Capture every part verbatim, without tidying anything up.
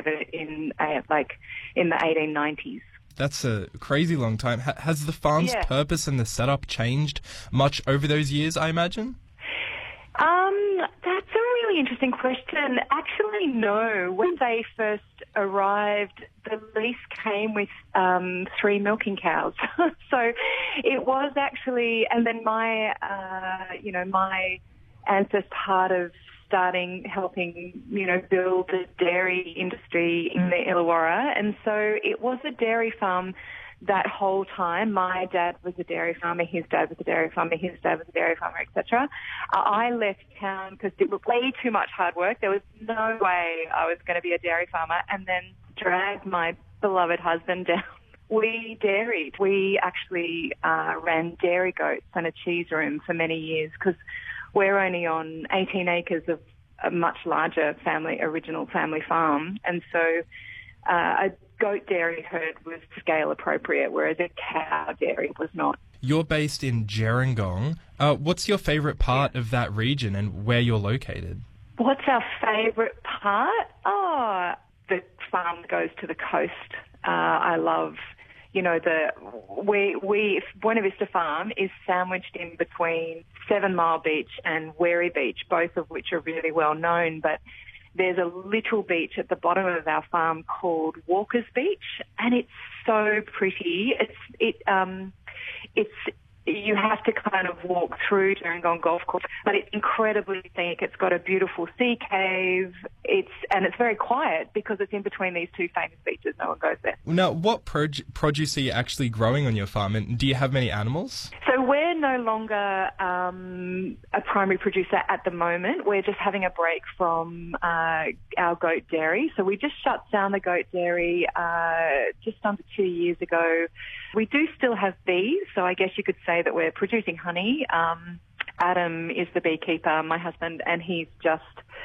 bought it in uh, like in the eighteen nineties. That's a crazy long time. Ha- has the farm's Yeah. purpose and the setup changed much over those years, I imagine? Um, that's a really interesting question. Actually, no. When they first arrived, the lease came with um, three milking cows. So it was actually, and then my, uh, you know, my ancestor part of starting helping, you know, build the dairy industry in the Illawarra. And so it was a dairy farm that whole time. My dad was a dairy farmer, his dad was a dairy farmer, his dad was a dairy farmer, et cetera. Uh, I left town because it was way too much hard work. There was no way I was going to be a dairy farmer, and then dragged my beloved husband down. We dairied. We actually uh, ran dairy goats and a cheese room for many years because we're only on eighteen acres of a much larger family, original family farm. And so uh, a goat dairy herd was scale appropriate, whereas a cow dairy was not. You're based in Gerringong. Uh, what's your favourite part of that region and where you're located? What's our favourite part? Oh, the farm that goes to the coast. Uh, I love, you know, the we we Buena Vista Farm is sandwiched in between Seven Mile Beach and Wary Beach, both of which are really well known, but there's a little beach at the bottom of our farm called Walker's Beach, and it's so pretty. It's it um it's you have to kind of walk through Gerringong Golf Course, but it's incredibly scenic. It's got a beautiful sea cave. It's and it's very quiet because it's in between these two famous beaches. No one goes there. Now, what proj- produce are you actually growing on your farm, and do you have many animals? So we're no longer um, a primary producer at the moment. We're just having a break from uh, our goat dairy. So we just shut down the goat dairy uh, just under two years ago. We do still have bees, so I guess you could say that we're producing honey. Um, Adam is the beekeeper, my husband, and he's just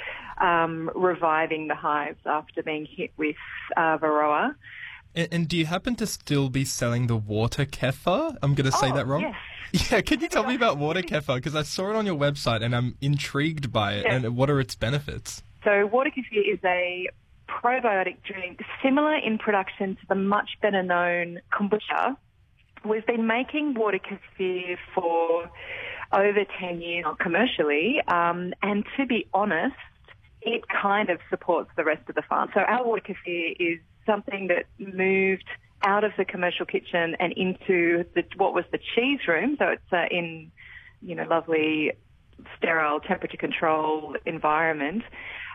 um, reviving the hives after being hit with uh, Varroa. And, and do you happen to still be selling the water kefir? I'm going to say Oh, that wrong. yes. Yeah, can you tell me about water kefir? Because I saw it on your website and I'm intrigued by it. Yeah. And what are its benefits? So water kefir is a probiotic drink similar in production to the much better known kombucha. We've been making water kefir for over ten years commercially, um, and to be honest, it kind of supports the rest of the farm. So our water kefir is something that moved out of the commercial kitchen and into the, what was the cheese room. So it's uh, in, you know, lovely, sterile, temperature control environment.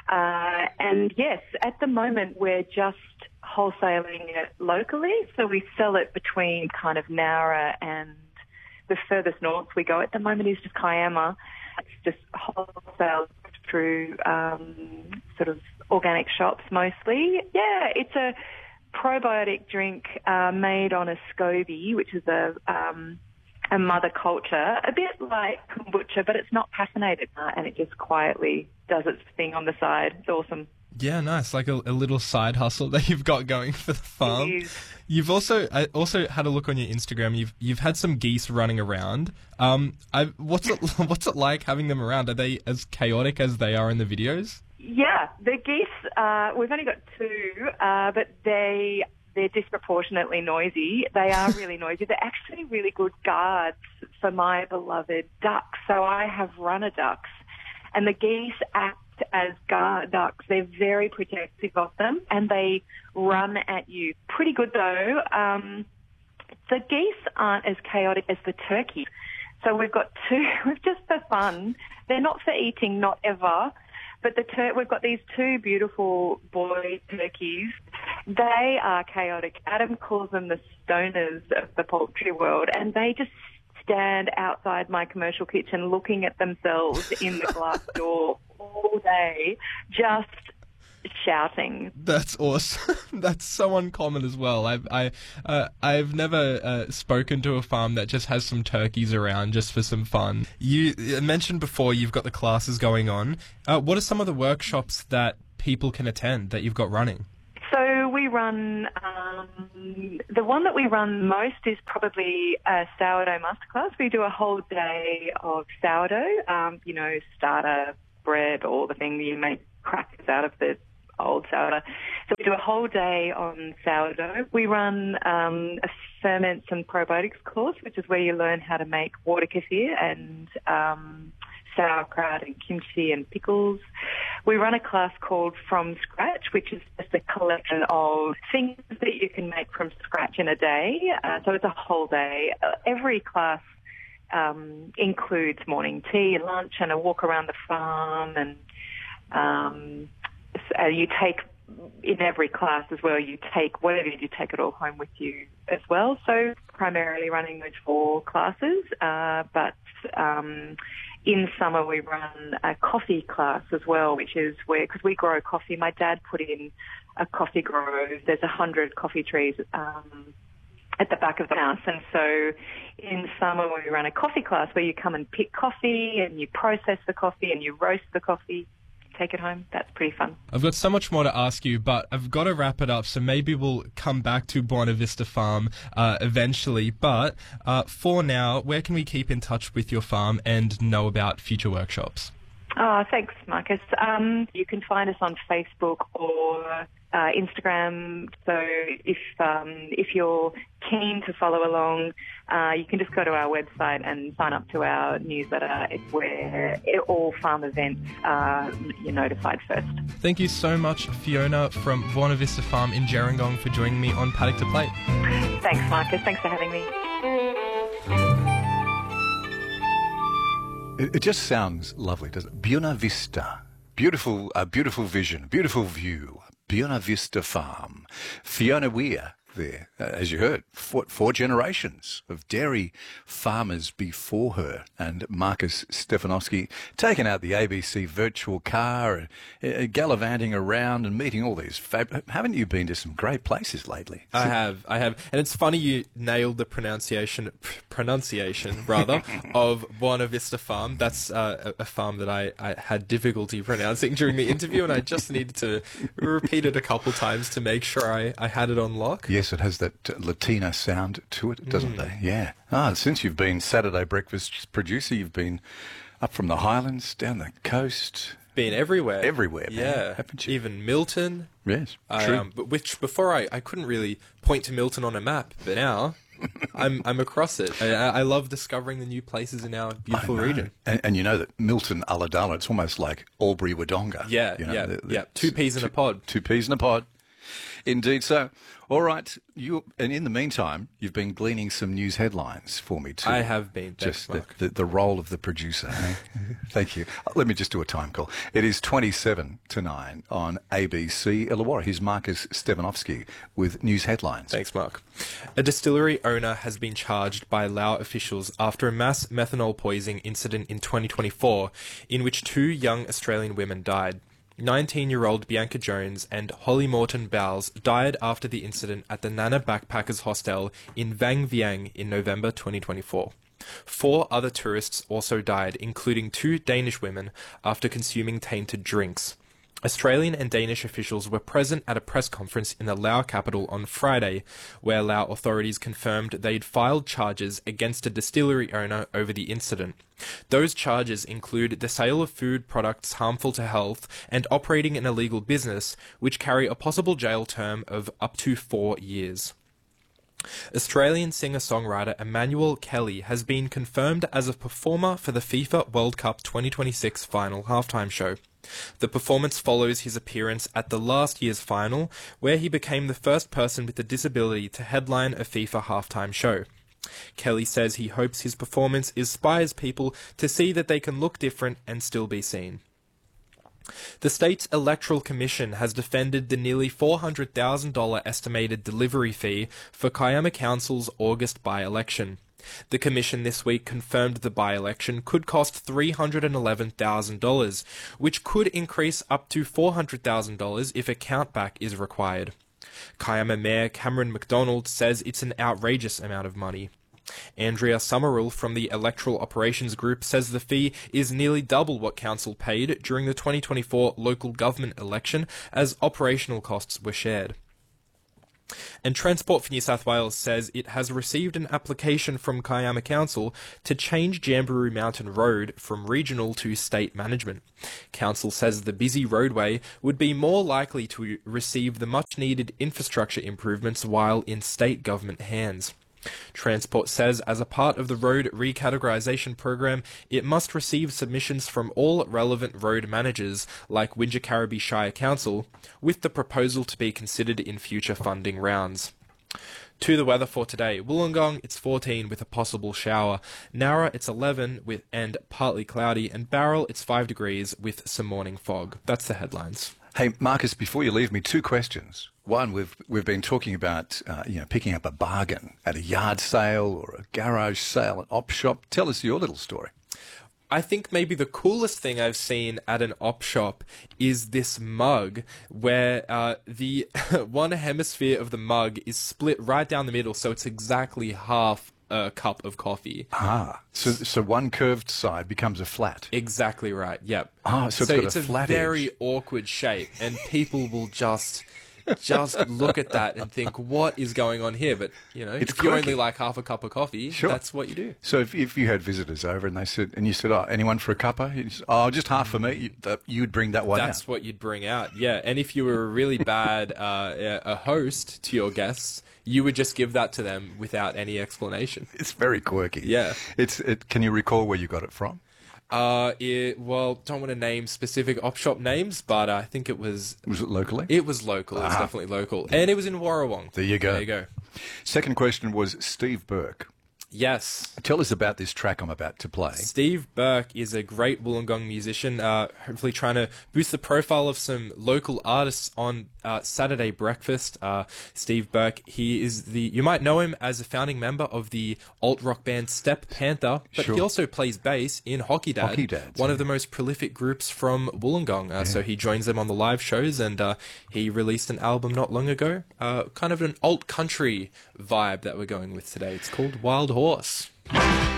Uh, and yes, at the moment we're just wholesaling it locally. So we sell it between kind of Nowra and the furthest north we go at the moment is just Kiama. It's just wholesale through um, sort of organic shops mostly. Yeah, it's a probiotic drink uh, made on a SCOBY, which is a um, a mother culture, a bit like kombucha, but it's not caffeinated, uh, and it just quietly does its thing on the side. It's awesome. Yeah, nice. Like a, a little side hustle that you've got going for the farm. It is. You've also I also had a look on your Instagram. You've you've had some geese running around. Um, I what's it what's it like having them around? Are they as chaotic as they are in the videos? Yeah, the geese. Uh, we've only got two, uh, but they they're disproportionately noisy. They are really noisy. They're actually really good guards for my beloved ducks. So I have runner ducks, and the geese act as guard ducks. They're very protective of them, and they run at you. Pretty good though. Um, the geese aren't as chaotic as the turkey. So we've got two, just for fun. They're not for eating, not ever. But the tur- we've got these two beautiful boy turkeys. They are chaotic. Adam calls them the stoners of the poultry world, and they just stand outside my commercial kitchen looking at themselves in the glass door all day, just shouting. That's awesome. That's so uncommon as well. I've I uh, I've never uh, spoken to a farm that just has some turkeys around just for some fun. You mentioned before you've got the classes going on. Uh, what are some of the workshops that people can attend that you've got running? So we run, um, the one that we run most is probably a sourdough masterclass. We do a whole day of sourdough, um, you know, starter bread, all the thing you make crackers out of the old sourdough. So we do a whole day on sourdough. We run um, a ferments and probiotics course, which is where you learn how to make water kefir and um, sauerkraut and kimchi and pickles. We run a class called From Scratch, which is just a collection of things that you can make from scratch in a day. Uh, so it's a whole day. Uh, every class um, includes morning tea, lunch, and a walk around the farm. And um, uh, you take, in every class as well, you take whatever you do, take it all home with you as well. So primarily running those four classes, uh, but um, in summer we run a coffee class as well, which is where, because we grow coffee, my dad put in a coffee grove. There's a hundred coffee trees um, at the back of the house. And so in summer we run a coffee class where you come and pick coffee and you process the coffee and you roast the coffee, take it home. That's pretty fun. I've got so much more to ask you, but I've got to wrap it up, so maybe we'll come back to Buona Vista Farm uh, eventually. But uh, for now, where can we keep in touch with your farm and know about future workshops? Oh, thanks, Marcus. Um, you can find us on Facebook or uh, Instagram. So if um, if you're keen to follow along, uh, you can just go to our website and sign up to our newsletter. It's where all farm events are you're notified first. Thank you so much, Fiona from Buona Vista Farm in Gerringong, for joining me on Paddock to Plate. Thanks, Marcus. Thanks for having me. It just sounds lovely, doesn't it? Buona Vista. Beautiful, a beautiful vision, beautiful view. Buona Vista Farm. Fiona Weir there, uh, as you heard, four, four generations of dairy farmers before her, and Marcus Stefanovski taking out the A B C virtual car, and uh, gallivanting around and meeting all these fab- haven't you been to some great places lately? I have, I have, and it's funny you nailed the pronunciation, pr- pronunciation rather, of Buona Vista Farm. That's uh, a, a farm that I, I had difficulty pronouncing during the interview, and I just needed to repeat it a couple times to make sure I, I had it on lock. Yes, it has that Latina sound to it, doesn't Mm. it? Yeah. Ah, since you've been Saturday Breakfast producer, you've been up from the Highlands, down the coast. Been everywhere. Everywhere, man, yeah. haven't you? Even Milton. Yes, I, true. um, but which before I, I couldn't really point to Milton on a map, but now I'm I'm across it. I, I love discovering the new places in our beautiful I know. region. And, and you know that Milton Ulladulla, it's almost like Albury Wodonga. Yeah, you know, yeah, the- the- yeah. Two peas in two, a pod. Two peas in a pod. Indeed. So, all right. You and in the meantime, you've been gleaning some news headlines for me too. I have been. Thanks, Just the, Mark. the, the role of the producer. eh? Thank you. Let me just do a time call. It is twenty-seven to nine on A B C Illawarra. Here's Marcus Stefanovski with news headlines. Thanks, Mark. A distillery owner has been charged by Lao officials after a mass methanol poisoning incident in twenty twenty-four, in which two young Australian women died. nineteen-year-old Bianca Jones and Holly Morton Bowles died after the incident at the Nana Backpackers Hostel in Vang Vieng in November twenty twenty-four. Four other tourists also died, including two Danish women, after consuming tainted drinks. Australian and Danish officials were present at a press conference in the Lao capital on Friday, where Lao authorities confirmed they'd filed charges against a distillery owner over the incident. Those charges include the sale of food products harmful to health and operating an illegal business, which carry a possible jail term of up to four years. Australian singer-songwriter Emmanuel Kelly has been confirmed as a performer for the FIFA World Cup twenty twenty-six final halftime show. The performance follows his appearance at the last year's final, where he became the first person with a disability to headline a FIFA halftime show. Kelly says he hopes his performance inspires people to see that they can look different and still be seen. The state's Electoral Commission has defended the nearly four hundred thousand dollars estimated delivery fee for Kiama Council's August by-election. The Commission this week confirmed the by-election could cost three hundred eleven thousand dollars, which could increase up to four hundred thousand dollars if a countback is required. Kiama Mayor Cameron McDonald says it's an outrageous amount of money. Andrea Summerall from the Electoral Operations Group says the fee is nearly double what council paid during the twenty twenty-four local government election, as operational costs were shared. And Transport for New South Wales says it has received an application from Kiama Council to change Jamberoo Mountain Road from regional to state management. Council says the busy roadway would be more likely to receive the much-needed infrastructure improvements while in state government hands. Transport says as a part of the road recategorisation program, it must receive submissions from all relevant road managers like Wingecarribee Shire Council, with the proposal to be considered in future funding rounds. To the weather for today. Wollongong, it's fourteen with a possible shower. Nowra, it's eleven with and partly cloudy. And Barrel, it's five degrees with some morning fog. That's the headlines. Hey, Marcus, before you leave me, two questions. One, we've we've been talking about uh, you know picking up a bargain at a yard sale or a garage sale, an op shop. Tell us your little story. I think maybe the coolest thing I've seen at an op shop is this mug where uh, the one hemisphere of the mug is split right down the middle, so it's exactly half a cup of coffee. Ah, so so one curved side becomes a flat. Exactly right. Yep. Ah, so it's so got it's a a flat very edge. awkward shape, and people will just just look at that and think, "What is going on here?" But you know, It's if you quirky. only like half a cup of coffee, Sure. that's what you do. So if if you had visitors over and they said, and you said, "Oh, anyone for a cuppa?" You said, "Oh, just half for me," you, that, you'd bring that one That's out. what you'd bring out, yeah. And if you were a really bad uh, a host to your guests, you would just give that to them without any explanation. It's very quirky. Yeah. It's. It, can you recall where you got it from? Uh, it, well, don't want to name specific op shop names, but I think it was Was it locally? it was local. It was Ah. definitely local, and it was in Warrawong. There you go. There you go. Second question was Steve Burke. Yes. Tell us about this track I'm about to play. Steve Burke is a great Wollongong musician, uh, hopefully trying to boost the profile of some local artists on uh, Saturday Breakfast. Uh, Steve Burke, he is the, you might know him as a founding member of the alt-rock band Step Panther, but Sure. he also plays bass in Hockey Dad, Hockey Dads, one yeah. of the most prolific groups from Wollongong. Uh, So he joins them on the live shows, and uh, he released an album not long ago, uh, kind of an alt-country vibe that we're going with today. It's called Wild Horse.